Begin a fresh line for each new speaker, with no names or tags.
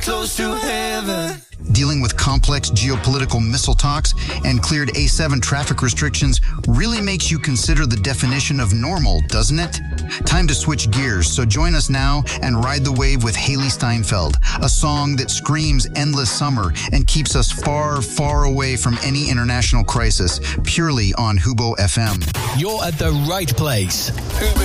close to heaven.
Dealing with complex geopolitical missile talks and cleared A7 traffic restrictions really makes you consider the definition of normal, doesn't it? Time to switch gears, so join us now and ride the wave with Haley Steinfeld, a song that screams endless summer and keeps us far, far away from any international crisis, purely on Hubo FM.
You're at the right place.